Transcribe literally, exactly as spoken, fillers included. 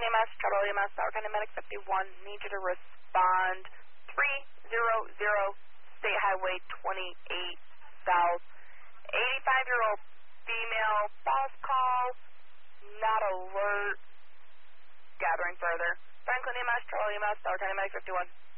County E M S, Trouble E M S, Broward County Medic fifty-one, need you to respond three hundred State Highway twenty-eight South. eighty-five-year-old female, false call, not alert, gathering further. Franklin E M S, Trouble E M S, Broward County Medic fifty-one.